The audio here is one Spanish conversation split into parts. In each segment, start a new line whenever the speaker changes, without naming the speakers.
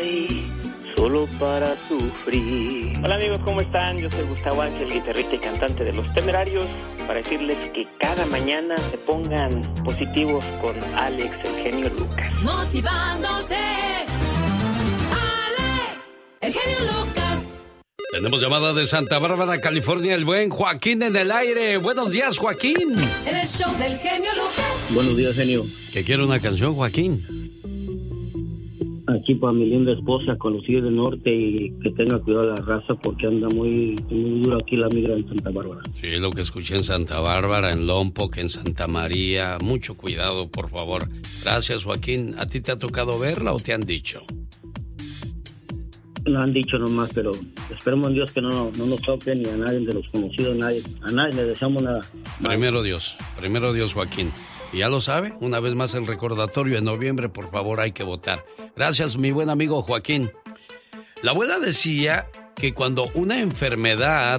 ahí solo para sufrir.
Hola amigos, ¿cómo están? Yo soy Gustavo Ángel, guitarrista y cantante de Los Temerarios, para decirles que cada mañana se pongan positivos con Alex, el genio Lucas.
Motivándote, Alex, el genio Lucas.
Tenemos llamada de Santa Bárbara, California, el buen Joaquín en el aire. Buenos días, Joaquín.
En el show del genio Lucas.
Buenos días, genio.
¿Que quiere una canción, Joaquín?
Aquí para mi linda esposa, conocida del norte, y que tenga cuidado de la raza porque anda muy duro aquí la migra en Santa Bárbara.
Sí, lo que escuché en Santa Bárbara, en Lompoc, en Santa María. Mucho cuidado, por favor. Gracias, Joaquín. ¿A ti te ha tocado verla o te han dicho?
No han dicho nomás, pero esperemos en Dios que no nos toque ni a nadie de los conocidos, a nadie le deseamos nada.
Primero Dios, Joaquín. Y ya lo sabe, una vez más el recordatorio, en noviembre, por favor, hay que votar. Gracias, mi buen amigo Joaquín. La abuela decía que cuando una enfermedad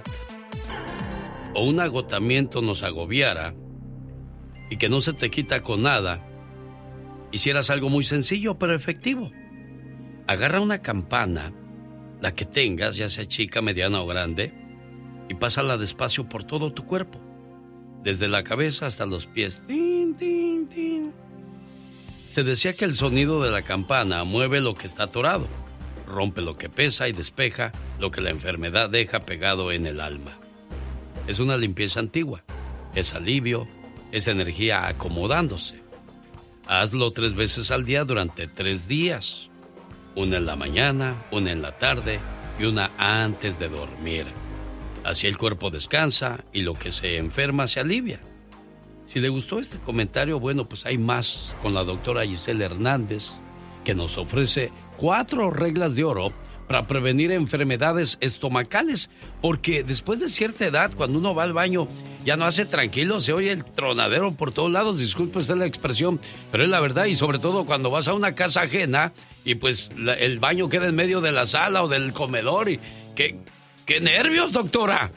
o un agotamiento nos agobiara y que no se te quita con nada, hicieras algo muy sencillo pero efectivo. Agarra una campana, la que tengas, ya sea chica, mediana o grande, y pásala despacio por todo tu cuerpo, desde la cabeza hasta los pies. Tin, tin, tin. Se decía que el sonido de la campana mueve lo que está atorado, rompe lo que pesa y despeja lo que la enfermedad deja pegado en el alma. Es una limpieza antigua, es alivio, es energía acomodándose. Hazlo 3 veces al día durante 3 días. Una en la mañana, una en la tarde y una antes de dormir. Así el cuerpo descansa y lo que se enferma se alivia. Si le gustó este comentario, bueno, pues hay más con la doctora Giselle Hernández, que nos ofrece 4 reglas de oro para prevenir enfermedades estomacales. Porque después de cierta edad, cuando uno va al baño, ya no hace tranquilo, se oye el tronadero por todos lados. Disculpe usted la expresión, pero es la verdad. Y sobre todo cuando vas a una casa ajena y pues el baño queda en medio de la sala o del comedor. Y ¡qué nervios, doctora!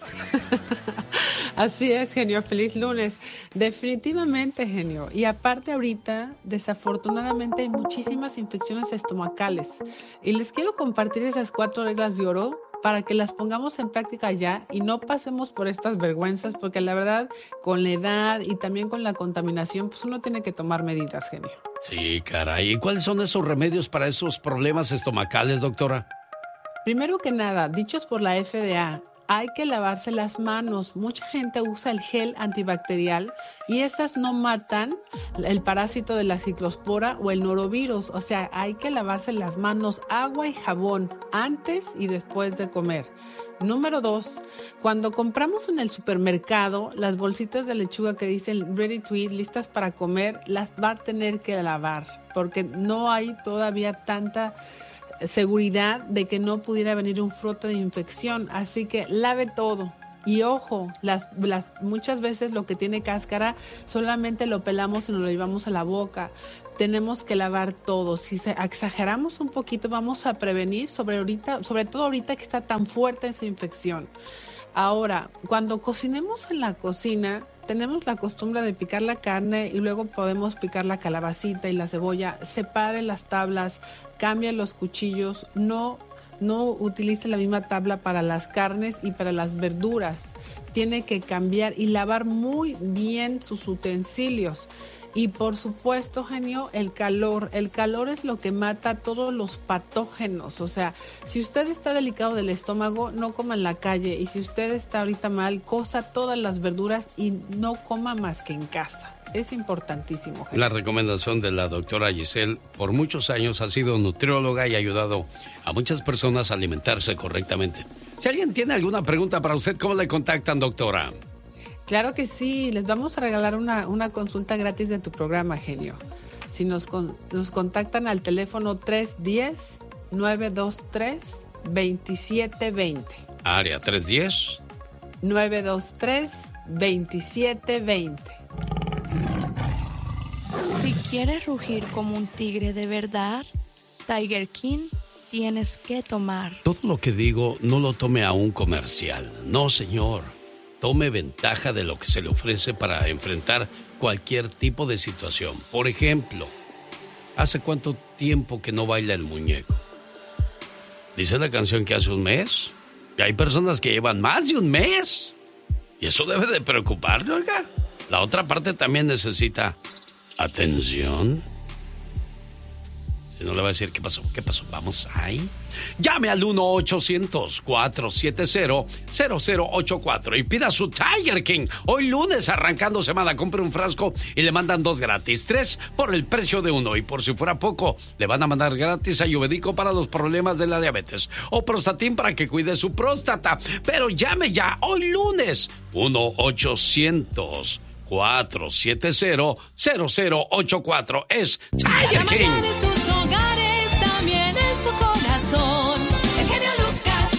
Así es, genio. Feliz lunes. Definitivamente, genio. Y aparte ahorita, desafortunadamente, hay muchísimas infecciones estomacales. Y les quiero compartir esas 4 reglas de oro para que las pongamos en práctica ya y no pasemos por estas vergüenzas, porque la verdad, con la edad y también con la contaminación, pues uno tiene que tomar medidas, genio.
Sí, caray. ¿Y cuáles son esos remedios para esos problemas estomacales, doctora?
Primero que nada, dichos por la FDA, hay que lavarse las manos. Mucha gente usa el gel antibacterial y estas no matan el parásito de la ciclospora o el norovirus. O sea, hay que lavarse las manos, agua y jabón, antes y después de comer. Número 2, cuando compramos en el supermercado las bolsitas de lechuga que dicen ready to eat, listas para comer, las va a tener que lavar porque no hay todavía tanta seguridad de que no pudiera venir un brote de infección, así que lave todo. Y ojo, muchas veces lo que tiene cáscara solamente lo pelamos y nos lo llevamos a la boca. Tenemos que lavar todo. Si exageramos un poquito, vamos a prevenir, sobre todo ahorita que está tan fuerte esa infección. Ahora, cuando cocinemos en la cocina, tenemos la costumbre de picar la carne y luego podemos picar la calabacita y la cebolla. Separe las tablas, cambie los cuchillos, no utilice la misma tabla para las carnes y para las verduras. Tiene que cambiar y lavar muy bien sus utensilios. Y por supuesto, genio, el calor. El calor es lo que mata todos los patógenos. O sea, si usted está delicado del estómago, no coma en la calle. Y si usted está ahorita mal, cosa todas las verduras y no coma más que en casa. Es importantísimo, genio.
La recomendación de la doctora Giselle, por muchos años ha sido nutrióloga y ha ayudado a muchas personas a alimentarse correctamente. Si alguien tiene alguna pregunta para usted, ¿cómo le contactan, doctora?
Claro que sí, les vamos a regalar una consulta gratis de tu programa, genio. Si nos contactan al teléfono 310-923-2720.
Área 310.
923-2720.
Si quieres rugir como un tigre de verdad, Tiger King tienes que tomar.
Todo lo que digo no lo tome a un comercial. No, señor. Tome ventaja de lo que se le ofrece para enfrentar cualquier tipo de situación. Por ejemplo, ¿hace cuánto tiempo que no baila el muñeco? Dice la canción que hace un mes. Y hay personas que llevan más de un mes. Y eso debe de preocuparle, oiga. La otra parte también necesita atención. Si no le va a decir, ¿qué pasó? Vamos ahí. Llame al 1-800-470-0084 y pida su Tiger King. Hoy lunes, arrancando semana, compre un frasco y le mandan 2 gratis. 3 por el precio de 1. Y por si fuera poco, le van a mandar gratis Ayurvédico para los problemas de la diabetes. O Prostatin para que cuide su próstata. Pero llame ya, hoy lunes. 1-800-470-0084. Es Tiger King.
En sus hogares, también en su corazón. El genio Lucas.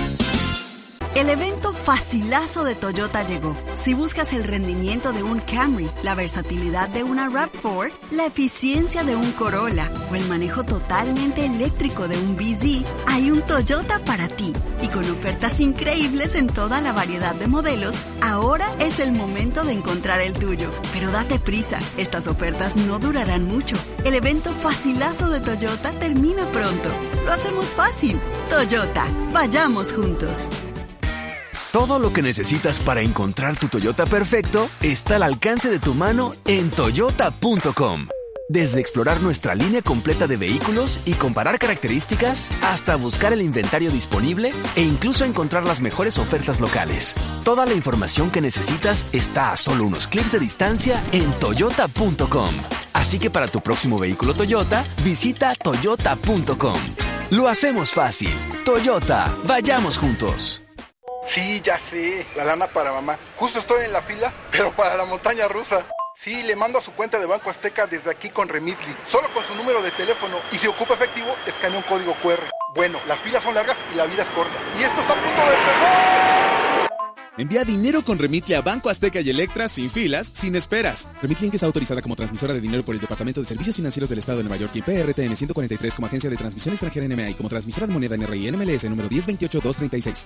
El evento facilazo de Toyota llegó. Si buscas el rendimiento de un Camry, la versatilidad de una RAV4, la eficiencia de un Corolla o el manejo totalmente eléctrico de un BZ, hay un Toyota para ti. Y con ofertas increíbles en toda la variedad de modelos, ahora es el momento de encontrar el tuyo. Pero date prisa, estas ofertas no durarán mucho. El evento facilazo de Toyota termina pronto. Lo hacemos fácil. Toyota, vayamos juntos.
Todo lo que necesitas para encontrar tu Toyota perfecto está al alcance de tu mano en Toyota.com. Desde explorar nuestra línea completa de vehículos y comparar características, hasta buscar el inventario disponible e incluso encontrar las mejores ofertas locales. Toda la información que necesitas está a solo unos clics de distancia en Toyota.com. Así que para tu próximo vehículo Toyota, visita Toyota.com. Lo hacemos fácil. Toyota, vayamos juntos.
Sí, ya sé, la lana para mamá. Justo estoy en la fila, pero para la montaña rusa. Sí, le mando a su cuenta de Banco Azteca desde aquí con Remitly, solo con su número de teléfono. Y si ocupa efectivo, escanea un código QR. Bueno, las filas son largas y la vida es corta. Y esto está a punto de empezar.
Envía dinero con Remitly a Banco Azteca y Electra sin filas, sin esperas. Remitly es autorizada como transmisora de dinero por el Departamento de Servicios Financieros del Estado de Nueva York y PRTN 143 como agencia de transmisión extranjera NMA y como transmisora de moneda NRI NMLS número 1028236.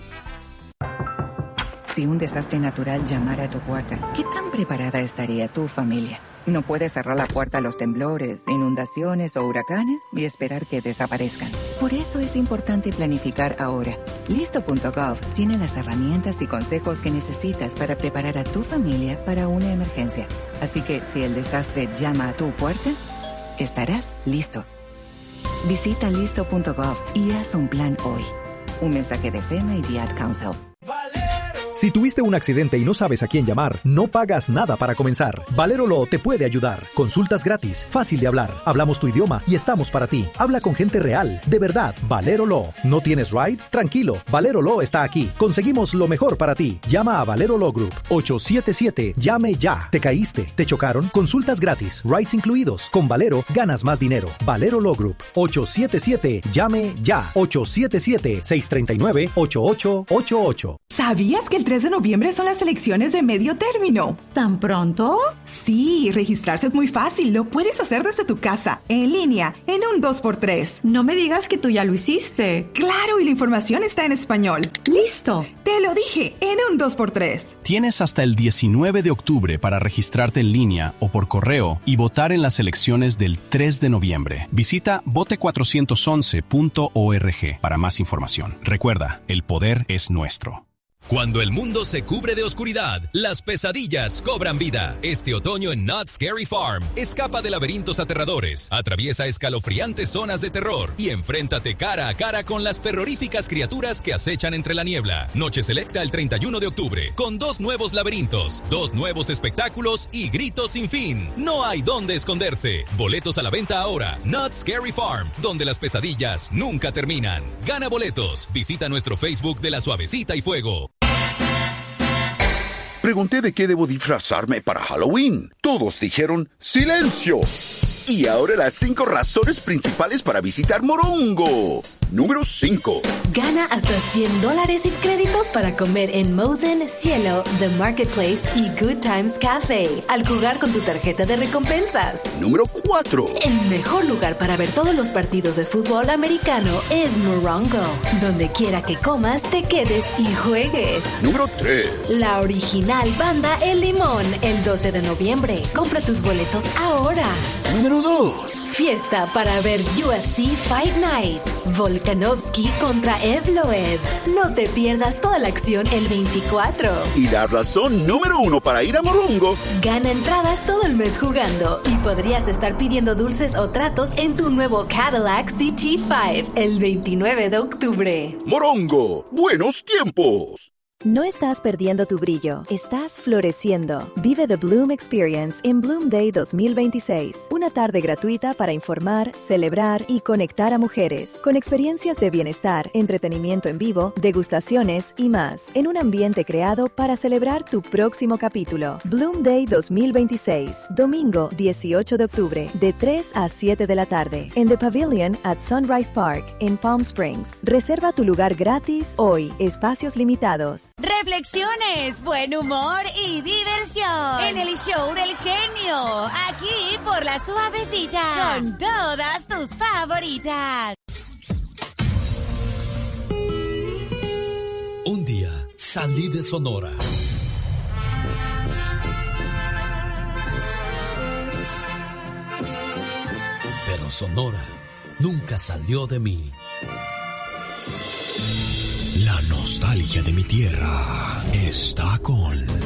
Si un desastre natural llamara a tu puerta, ¿qué tan preparada estaría tu familia? No puedes cerrar la puerta a los temblores, inundaciones o huracanes y esperar que desaparezcan. Por eso es importante planificar ahora. Listo.gov tiene las herramientas y consejos que necesitas para preparar a tu familia para una emergencia. Así que si el desastre llama a tu puerta, estarás listo. Visita listo.gov y haz un plan hoy. Un mensaje de FEMA y The Ad Council.
Si tuviste un accidente y no sabes a quién llamar, no pagas nada para comenzar. Valero Law te puede ayudar. Consultas gratis, fácil de hablar. Hablamos tu idioma y estamos para ti. Habla con gente real, de verdad. Valero Law. ¿No tienes ride? Tranquilo, Valero Law está aquí. Conseguimos lo mejor para ti. Llama a Valero Law Group. 877, llame ya. ¿Te caíste? ¿Te chocaron? Consultas gratis, rides incluidos. Con Valero ganas más dinero. Valero Law Group. 877, llame ya. 877-639-8888.
¿Sabías que el 3 de noviembre son las elecciones de medio término? ¿Tan pronto? Sí, registrarse es muy fácil. Lo puedes hacer desde tu casa, en línea, en un 2x3.
No me digas que tú ya lo hiciste.
Claro, y la información está en español.
¡Listo!
Te lo dije, en un 2x3.
Tienes hasta el 19 de octubre para registrarte en línea o por correo y votar en las elecciones del 3 de noviembre. Visita vote411.org para más información. Recuerda, el poder es nuestro.
Cuando el mundo se cubre de oscuridad, las pesadillas cobran vida. Este otoño en Knott's Scary Farm, escapa de laberintos aterradores, atraviesa escalofriantes zonas de terror y enfréntate cara a cara con las terroríficas criaturas que acechan entre la niebla. Noche selecta el 31 de octubre, con 2 nuevos laberintos, 2 nuevos espectáculos y gritos sin fin. No hay dónde esconderse. Boletos a la venta ahora. Knott's Scary Farm, donde las pesadillas nunca terminan. Gana boletos. Visita nuestro Facebook de La Suavecita y Fuego.
Pregunté de qué debo disfrazarme para Halloween. Todos dijeron ¡silencio! Y ahora las 5 razones principales para visitar Morongo. Número 5.
Gana hasta $100 en créditos para comer en Mosen, Cielo, The Marketplace y Good Times Cafe al jugar con tu tarjeta de recompensas.
Número 4.
El mejor lugar para ver todos los partidos de fútbol americano es Morongo. Donde quiera que comas, te quedes y juegues.
Número 3.
La original banda El Limón, el 12 de noviembre. Compra tus boletos ahora.
Número 2.
Fiesta para ver UFC Fight Night. Volkanovski contra Evloev. No te pierdas toda la acción el 24.
Y la razón número 1 para ir a Morongo.
Gana entradas todo el mes jugando y podrías estar pidiendo dulces o tratos en tu nuevo Cadillac CT5 el 29 de octubre.
Morongo, buenos tiempos.
No estás perdiendo tu brillo, estás floreciendo. Vive The Bloom Experience en Bloom Day 2026. Una tarde gratuita para informar, celebrar y conectar a mujeres. Con experiencias de bienestar, entretenimiento en vivo, degustaciones y más. En un ambiente creado para celebrar tu próximo capítulo. Bloom Day 2026. Domingo 18 de octubre, de 3 a 7 de la tarde. En The Pavilion at Sunrise Park, en Palm Springs. Reserva tu lugar gratis hoy. Espacios limitados.
Reflexiones, buen humor y diversión en el show del genio, aquí por La Suavecita, con todas tus favoritas.
Un día salí de Sonora. Pero Sonora nunca salió de mí. La nostalgia de mi tierra está con